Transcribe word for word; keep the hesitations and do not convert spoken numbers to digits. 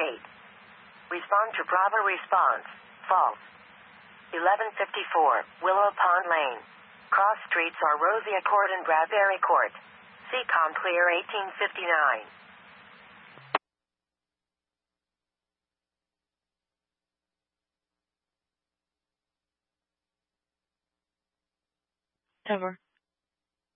locate. Respond to Bravo response. False. eleven fifty-four, Willow Pond Lane. Cross streets are Rosia Court and Bradbury Court. C COM clear eighteen fifty-nine. Ever.